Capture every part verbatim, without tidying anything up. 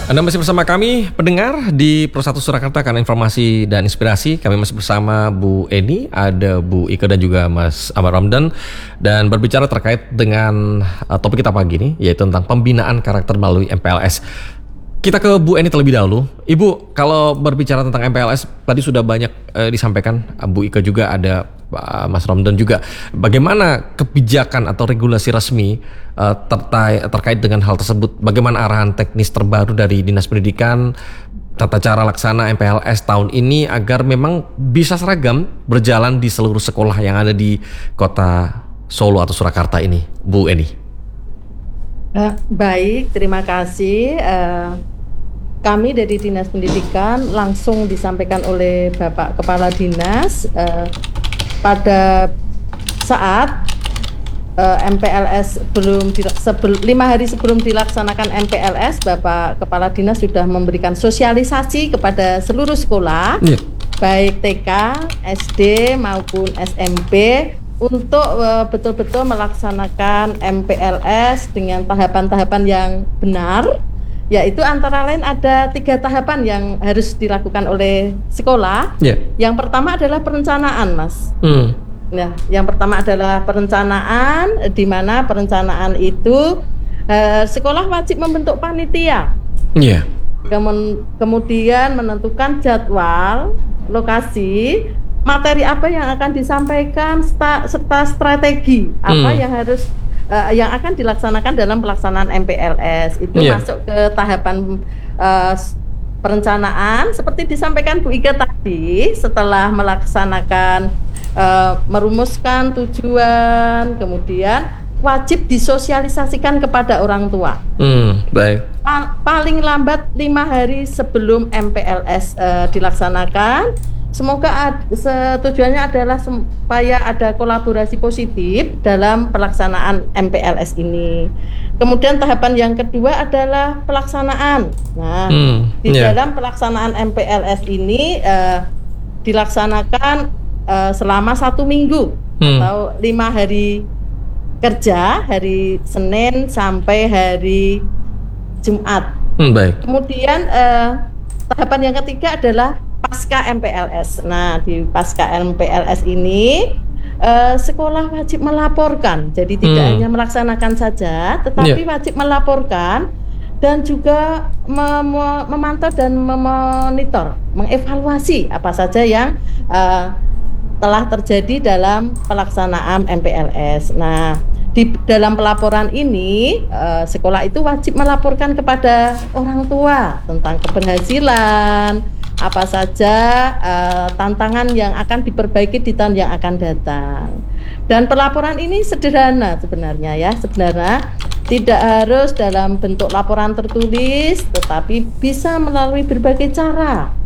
Anda masih bersama kami pendengar di Pro satu Surakarta karena informasi dan inspirasi. Kami masih bersama Bu Eni, ada Bu Ike dan juga Mas Ahmad Ramdan, dan berbicara terkait dengan uh, topik kita pagi ini, yaitu tentang pembinaan karakter melalui M P L S. Kita ke Bu Eni terlebih dahulu. Ibu, kalau berbicara tentang M P L S tadi sudah banyak uh, disampaikan, Bu Ike juga ada, uh, Mas Ramdan juga. Bagaimana kebijakan atau regulasi resmi uh, tertai, terkait dengan hal tersebut? Bagaimana arahan teknis terbaru dari Dinas Pendidikan, tata cara laksana M P L S tahun ini agar memang bisa seragam berjalan di seluruh sekolah yang ada di kota Solo atau Surakarta ini, Bu Eni? Uh, baik, terima kasih. Uh... Kami dari Dinas Pendidikan langsung disampaikan oleh Bapak Kepala Dinas eh, pada saat eh, M P L S belum sebel, lima hari sebelum dilaksanakan M P L S, Bapak Kepala Dinas sudah memberikan sosialisasi kepada seluruh sekolah, yeah. baik T K, S D maupun S M P, untuk eh, betul-betul melaksanakan M P L S dengan tahapan-tahapan yang benar. Yaitu antara lain ada tiga tahapan yang harus dilakukan oleh sekolah. Yeah. Yang pertama adalah perencanaan, Mas. Mm. Nah, yang pertama adalah perencanaan, di mana perencanaan itu eh, sekolah wajib membentuk panitia. Yeah. Kemun, kemudian menentukan jadwal, lokasi, materi apa yang akan disampaikan, sta, serta strategi apa mm. yang harus Uh, yang akan dilaksanakan dalam pelaksanaan M P L S. Itu yeah. masuk ke tahapan uh, perencanaan seperti disampaikan Bu Ike tadi. Setelah melaksanakan uh, merumuskan tujuan, kemudian wajib disosialisasikan kepada orang tua. Hmm, baik. Pa- paling lambat lima hari sebelum M P L S uh, dilaksanakan. Semoga ad, tujuannya adalah supaya ada kolaborasi positif dalam pelaksanaan M P L S ini. Kemudian tahapan yang kedua adalah pelaksanaan. Nah, hmm, di yeah. dalam pelaksanaan M P L S ini uh, dilaksanakan uh, selama satu minggu hmm. atau lima hari kerja, hari Senin sampai hari Jumat. Hmm, baik. Kemudian uh, tahapan yang ketiga adalah pasca M P L S. Nah, di pasca M P L S ini uh, sekolah wajib melaporkan. Jadi tidak hmm. hanya melaksanakan saja, tetapi yeah. wajib melaporkan dan juga mem- memantau dan memonitor, mengevaluasi apa saja yang uh, telah terjadi dalam pelaksanaan M P L S. Nah, di dalam pelaporan ini uh, sekolah itu wajib melaporkan kepada orang tua tentang keberhasilan, apa saja uh, tantangan yang akan diperbaiki di tahun yang akan datang. Dan pelaporan ini sederhana sebenarnya ya, sebenarnya tidak harus dalam bentuk laporan tertulis, tetapi bisa melalui berbagai cara.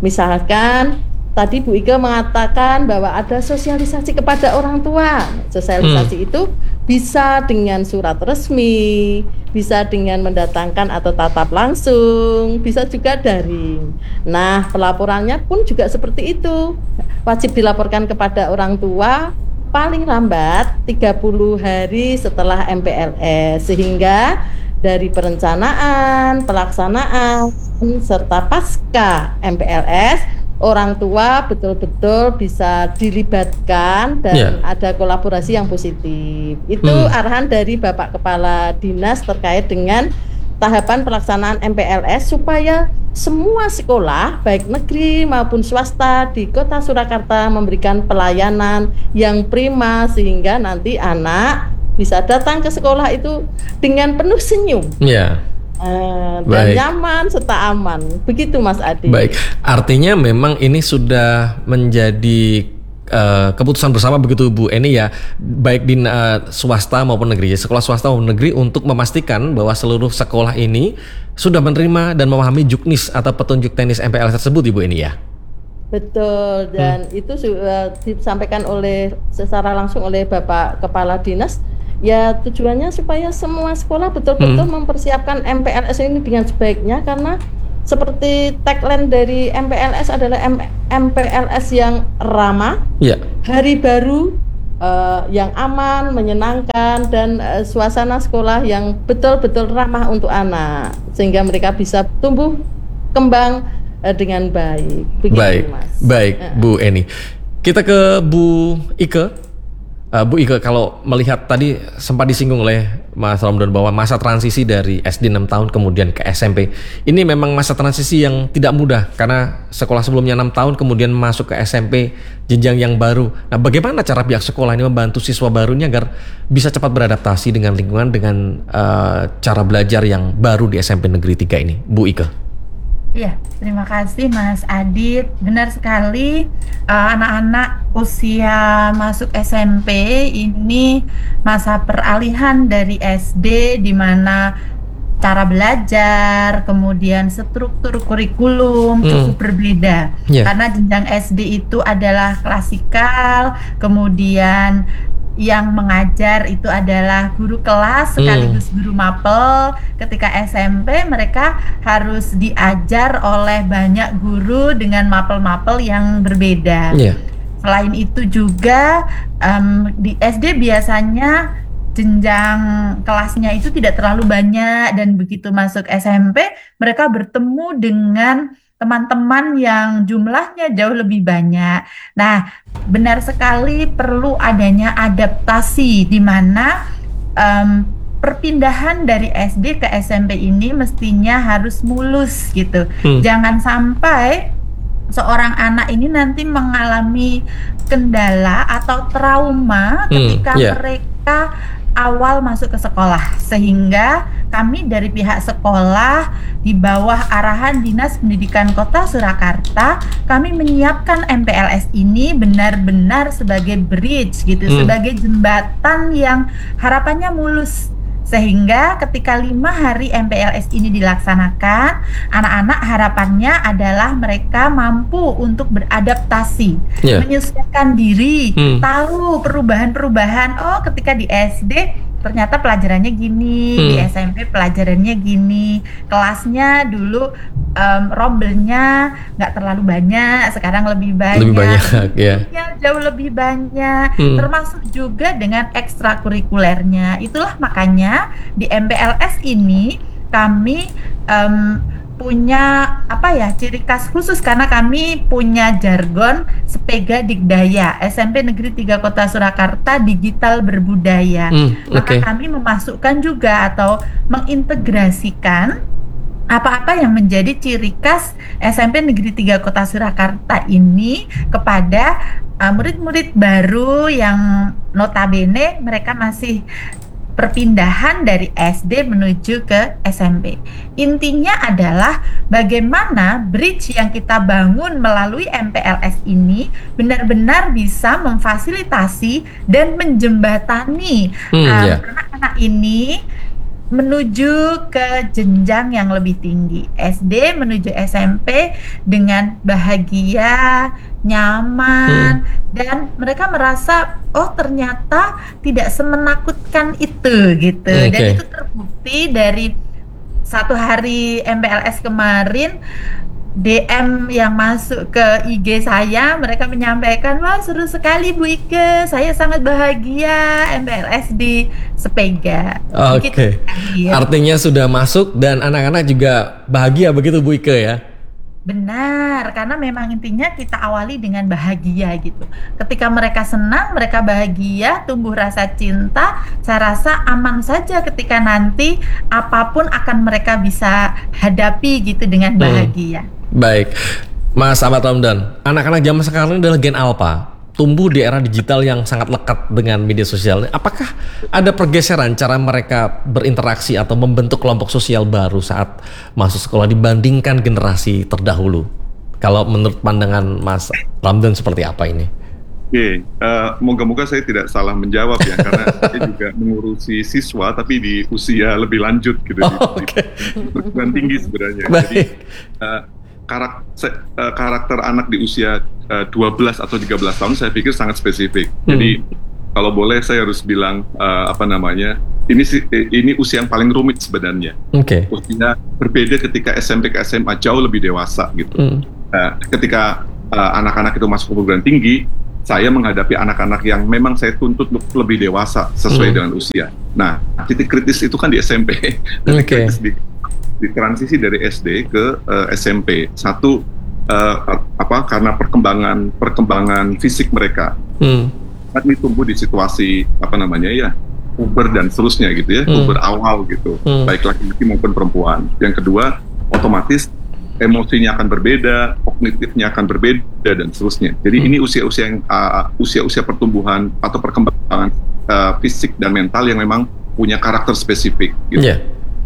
Misalkan tadi Bu Ike mengatakan bahwa ada sosialisasi kepada orang tua. Sosialisasi hmm. itu bisa dengan surat resmi, bisa dengan mendatangkan atau tatap langsung, bisa juga daring. Nah, pelaporannya pun juga seperti itu. Wajib dilaporkan kepada orang tua paling lambat tiga puluh hari setelah M P L S, sehingga dari perencanaan, pelaksanaan, serta pasca M P L S, orang tua betul-betul bisa dilibatkan dan yeah. ada kolaborasi yang positif. Itu hmm. arahan dari Bapak Kepala Dinas terkait dengan tahapan pelaksanaan M P L S supaya semua sekolah baik negeri maupun swasta di Kota Surakarta memberikan pelayanan yang prima sehingga nanti anak bisa datang ke sekolah itu dengan penuh senyum. Yeah. Uh, dan Baik. nyaman serta aman. Begitu Mas Adi. Baik, artinya memang ini sudah menjadi uh, keputusan bersama begitu Bu Eni ya, baik di uh, swasta maupun negeri, sekolah swasta maupun negeri, untuk memastikan bahwa seluruh sekolah ini sudah menerima dan memahami juknis atau petunjuk teknis M P L S tersebut, Ibu Eni ya. Betul, dan hmm. itu uh, disampaikan oleh secara langsung oleh Bapak Kepala Dinas. Ya, tujuannya supaya semua sekolah betul-betul hmm. mempersiapkan M P L S ini dengan sebaiknya, karena seperti tagline dari M P L S adalah M- M P L S yang ramah, yeah. hari baru, uh, yang aman, menyenangkan, dan uh, suasana sekolah yang betul-betul ramah untuk anak, sehingga mereka bisa tumbuh kembang uh, dengan baik. Begitu, baik, Mas. baik, uh. Bu Eni. Kita ke Bu Ike. Uh, Bu Ike, kalau melihat tadi sempat disinggung oleh Mas Ramdan bahwa masa transisi dari S D enam tahun kemudian ke S M P, ini memang masa transisi yang tidak mudah karena sekolah sebelumnya enam tahun kemudian masuk ke S M P, jenjang yang baru. Nah, bagaimana cara pihak sekolah ini membantu siswa barunya agar bisa cepat beradaptasi dengan lingkungan, dengan uh, cara belajar yang baru di S M P Negeri tiga ini, Bu Ike? Iya, terima kasih Mas Adit. Benar sekali, uh, anak-anak usia masuk S M P ini masa peralihan dari S D, di mana cara belajar, kemudian struktur kurikulum hmm. cukup berbeda. Yeah. Karena jenjang S D itu adalah klasikal, kemudian yang mengajar itu adalah guru kelas sekaligus hmm. guru mapel. Ketika S M P mereka harus diajar oleh banyak guru dengan mapel-mapel yang berbeda. Yeah. Selain itu juga um, di S D biasanya jenjang kelasnya itu tidak terlalu banyak, dan begitu masuk S M P mereka bertemu dengan teman-teman yang jumlahnya jauh lebih banyak. Nah, benar sekali perlu adanya adaptasi di mana um, perpindahan dari S D ke S M P ini mestinya harus mulus gitu. Hmm. Jangan sampai seorang anak ini nanti mengalami kendala atau trauma ketika hmm, yeah. mereka awal masuk ke sekolah, sehingga kami dari pihak sekolah di bawah arahan Dinas Pendidikan Kota Surakarta, kami menyiapkan M P L S ini benar-benar sebagai bridge gitu, hmm. sebagai jembatan yang harapannya mulus, sehingga ketika lima hari M P L S ini dilaksanakan, anak-anak harapannya adalah mereka mampu untuk beradaptasi, yeah. menyesuaikan diri, hmm. tahu perubahan-perubahan. Oh, ketika di S D ternyata pelajarannya gini, hmm. di S M P pelajarannya gini, kelasnya dulu um, rombelnya nggak terlalu banyak, sekarang lebih banyak, lebih banyak ya. jauh lebih banyak, hmm. termasuk juga dengan ekstrakurikulernya. Itulah makanya di M P L S ini kami um, punya apa ya ciri khas khusus, karena kami punya jargon Sepega Dikdaya, S M P Negeri tiga Kota Surakarta Digital Berbudaya. hmm, Maka okay. kami memasukkan juga atau mengintegrasikan apa-apa yang menjadi ciri khas S M P Negeri tiga Kota Surakarta ini kepada uh, murid-murid baru yang notabene mereka masih perpindahan dari S D menuju ke S M P. Intinya adalah bagaimana bridge yang kita bangun melalui M P L S ini benar-benar bisa memfasilitasi dan menjembatani hmm, um, yeah. anak-anak ini menuju ke jenjang yang lebih tinggi, S D menuju S M P dengan bahagia, nyaman, hmm. dan mereka merasa oh ternyata tidak semenakutkan itu gitu. Okay. Dan itu terbukti dari satu hari M P L S kemarin, D M yang masuk ke I G saya, mereka menyampaikan, wah seru sekali Bu Ike, saya sangat bahagia M P L S di Sepega. Oke, okay. ya. Artinya sudah masuk dan anak-anak juga bahagia begitu Bu Ike ya? Benar, karena memang intinya kita awali dengan bahagia gitu. Ketika mereka senang, mereka bahagia, tumbuh rasa cinta, saya rasa aman saja ketika nanti apapun akan mereka bisa hadapi gitu dengan bahagia. Hmm. Baik, Mas Ahmad Ramdan, anak-anak zaman sekarang ini adalah Gen Alpha, tumbuh di era digital yang sangat lekat dengan media sosial. Apakah ada pergeseran cara mereka berinteraksi atau membentuk kelompok sosial baru saat masuk sekolah dibandingkan generasi terdahulu? Kalau menurut pandangan Mas Ramdan seperti apa ini? Oke, okay, uh, moga-moga saya tidak salah menjawab ya, karena saya juga mengurusi siswa tapi di usia lebih lanjut gitu, oh, di, okay. di perguruan tinggi sebenarnya. Baik. Jadi uh, karakter, uh, karakter anak di usia uh, dua belas atau tiga belas tahun saya pikir sangat spesifik. Hmm. Jadi kalau boleh saya harus bilang uh, apa namanya, ini ini usia yang paling rumit sebenarnya. Okay. Usia berbeda ketika S M P ke S M A jauh lebih dewasa gitu. Hmm. Uh, ketika uh, anak-anak itu masuk ke perguruan tinggi, saya menghadapi anak-anak yang memang saya tuntut lebih dewasa sesuai hmm. dengan usia. Nah, titik kritis itu kan di S M P. Titik okay. kritis di, di transisi dari S D ke uh, S M P. Satu uh, apa karena perkembangan perkembangan fisik mereka. Hmm. Kan ini tumbuh di situasi apa namanya ya, puber dan seterusnya gitu ya, hmm. puber awal gitu, hmm. baik laki-laki maupun perempuan. Yang kedua, otomatis emosinya akan berbeda, kognitifnya akan berbeda dan seterusnya. Jadi hmm. ini usia-usia yang uh, usia-usia pertumbuhan atau perkembangan uh, fisik dan mental yang memang punya karakter spesifik. Gitu. Yeah.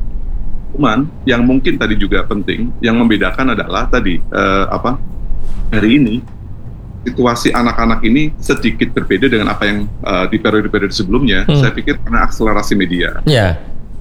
Cuman yang mungkin tadi juga penting, yang membedakan adalah tadi uh, apa hari ini situasi anak-anak ini sedikit berbeda dengan apa yang uh, di periode-periode sebelumnya. Hmm. Saya pikir karena akselerasi media. Yeah.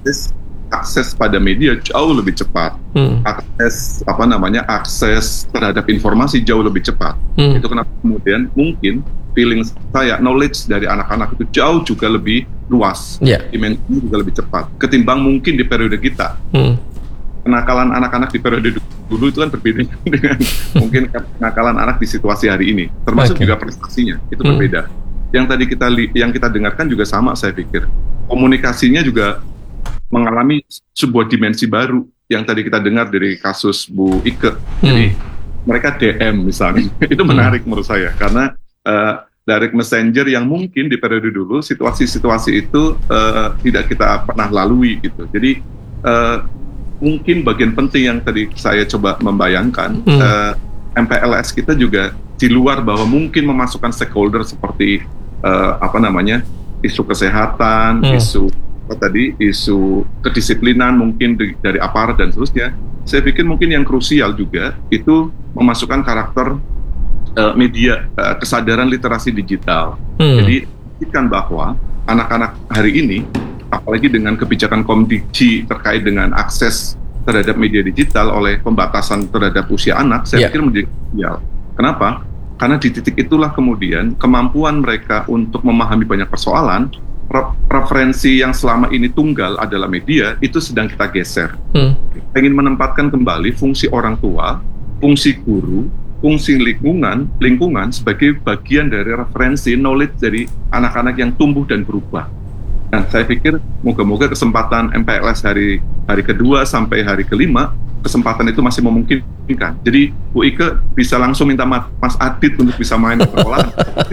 Akses pada media jauh lebih cepat, hmm. akses apa namanya akses terhadap informasi jauh lebih cepat. Hmm. Itu kenapa kemudian mungkin feeling saya knowledge dari anak-anak itu jauh juga lebih luas, yeah. dimensinya juga lebih cepat ketimbang mungkin di periode kita. Hmm. Kenakalan anak-anak di periode dulu itu kan berbeda dengan mungkin kenakalan anak di situasi hari ini, termasuk okay. juga prestasinya itu hmm. berbeda. Yang tadi kita li- yang kita dengarkan juga sama, saya pikir komunikasinya juga mengalami sebuah dimensi baru yang tadi kita dengar dari kasus Bu Ike. Hmm. Jadi mereka D M misalnya, itu menarik hmm. menurut saya karena uh, direct messenger yang mungkin di periode dulu situasi-situasi itu uh, tidak kita pernah lalui gitu. Jadi uh, mungkin bagian penting yang tadi saya coba membayangkan hmm. uh, M P L S kita juga di luar bahwa mungkin memasukkan stakeholder seperti uh, apa namanya isu kesehatan, hmm. isu tadi isu kedisiplinan mungkin di, dari aparat dan seterusnya. Saya pikir mungkin yang krusial juga itu memasukkan karakter uh, media, uh, kesadaran literasi digital. Hmm. Jadi pastikan bahwa anak-anak hari ini, apalagi dengan kebijakan Komdigi terkait dengan akses terhadap media digital oleh pembatasan terhadap usia anak, saya yeah. pikir menjadi krusial. Kenapa? Karena di titik itulah kemudian kemampuan mereka untuk memahami banyak persoalan. Referensi yang selama ini tunggal adalah media, itu sedang kita geser. Hmm. Ingin menempatkan kembali fungsi orang tua, fungsi guru, fungsi lingkungan, lingkungan sebagai bagian dari referensi knowledge dari anak-anak yang tumbuh dan berubah. Nah, saya pikir moga-moga kesempatan M P L S hari hari kedua sampai hari kelima, kesempatan itu masih memungkinkan. Jadi Bu Ike bisa langsung minta Mas Adit untuk bisa main ke sekolah.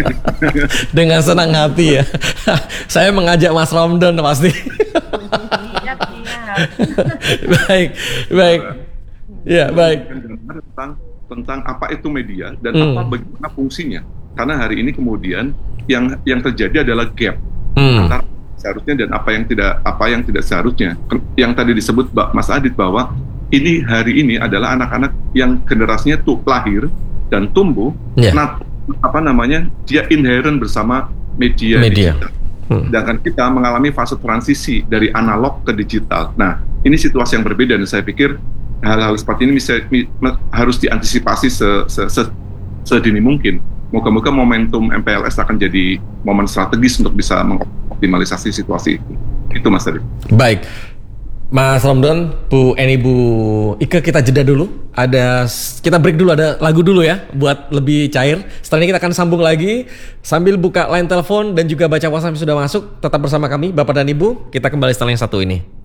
Dengan senang hati ya. Saya mengajak Mas Ramdan pasti. Iya, iya. Baik, baik. Ya, baik. Tentang tentang apa itu media dan hmm. apa bagaimana fungsinya. Karena hari ini kemudian yang yang terjadi adalah gap hmm. antara seharusnya dan apa yang tidak apa yang tidak seharusnya. Yang tadi disebut Mas Adit bahwa ini hari ini adalah anak-anak yang generasinya tuh lahir dan tumbuh, yeah. nah, apa namanya dia inherent bersama media, media. digital. Hmm. Sedangkan kita mengalami fase transisi dari analog ke digital. Nah, ini situasi yang berbeda dan saya pikir hal-hal seperti ini bisa, harus diantisipasi se, se, se, sedini mungkin. Moga-moga momentum M P L S akan jadi momen strategis untuk bisa mengoptimalisasi situasi itu. Itu Mas Adit. Baik. Mas Ramdan, Bu Eni, Bu Ike, kita jeda dulu. Ada kita break dulu, ada lagu dulu ya buat lebih cair. Setelah ini kita akan sambung lagi sambil buka line telepon dan juga baca WhatsApp yang sudah masuk. Tetap bersama kami, Bapak dan Ibu. Kita kembali setelah yang satu ini.